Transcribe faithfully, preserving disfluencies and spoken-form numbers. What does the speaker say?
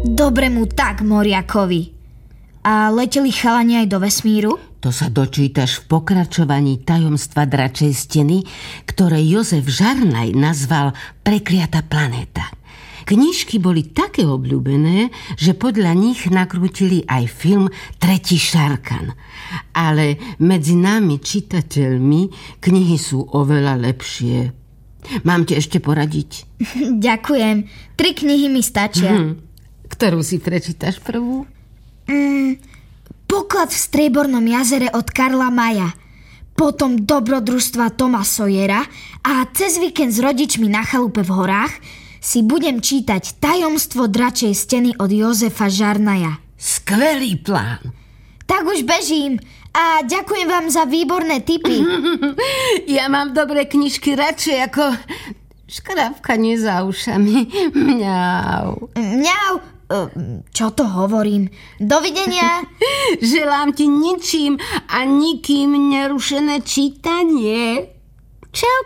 Dobrému tak, Moriakovi. A leteli chalani aj do vesmíru? To sa dočítaš v pokračovaní Tajomstva dračej steny, ktoré Jozef Žarnaj nazval Prekliata planéta. Knižky boli také obľúbené, že podľa nich nakrútili aj film Tretí Šarkan. Ale medzi nami, čitateľmi, knihy sú oveľa lepšie. Mám ti ešte poradiť? Ďakujem. Tri knihy mi stačia. Hm. Ktorú si prečítaš prvú? Mm, Poklad v striebornom jazere od Karla Maja. Potom Dobrodružstva Toma Sawyera a cez víkend s rodičmi na chalupe v horách si budem čítať Tajomstvo dračej steny od Jozefa Žarnaja. Skvelý plán. Tak už bežím a ďakujem vám za výborné tipy. Ja mám dobré knižky radšej ako škrabkanie za ušami. Mňau. Mňau. Čo to hovorím? Dovidenia. Želám ti ničím a nikým nerušené čítanie. Čau.